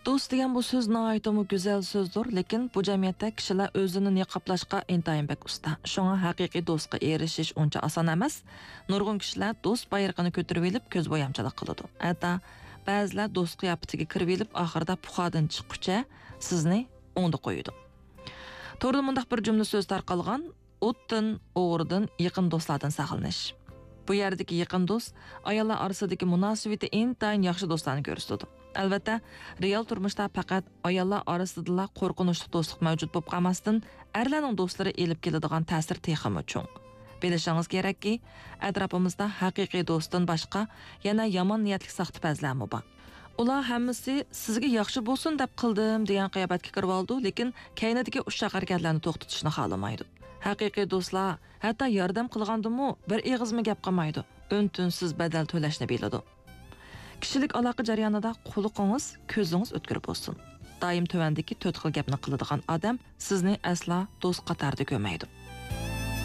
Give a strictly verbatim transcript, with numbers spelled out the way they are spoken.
Do'st degan bu so'z nihoyatda go'zal so'zdir, lekin bu jamiyatda kishilar o'zini niqoblashga intayin bek usta. Shunga haqiqiy do'stga erishish uncha oson emas. Nurg'un kishilar do'st bayrog'ini ko'tarib olib ko'zbo'yamchilik qiladi. Hatto ba'zilar do'st qiyofatiga kirib olib oxirida puxadan chiqquncha sizni o'ngda qo'yadi. To'g'ri mundaq bir jumla so'z tarqalgan: o'tdan, o'g'ridan, yaqin do'stlardan saqlanish. Bu yerdagi yaqin do'st ayollar orasidagi munosabati intayin yaxshi do'stlarni ko'rsatadi. Albatta, real turmushda faqat ayollar orasida qo'rqinchli do'stlik mavjud bo'lib qolmasdan, erlarning do'stlari elib keladigan ta'sir texmi cho'ng. Bilishingiz kerakki, atrofimizda haqiqiy do'stdan boshqa yana yomon niyatli saxtipazlarmi bor. Ular hammasi sizga yaxshi bo'lsin deb qildim degan qiyobatga kirib oldi, lekin kaynidagi ushshaq harakatlarni to'xtatishni xohlamaydi. Haqiqiy do'stlar hatto yordam qilgandimi bir eg'izmi gap qilmaydi. O'ntunsiz badal to'lashni biladi. Kishilik aloqa jarayonida quliqingiz, ko'zingiz o'tkir bo'lsin. Doim tuvandagi to'rt xil gapni qiladigan odam sizni asla do'st qatorida ko'rmaydi.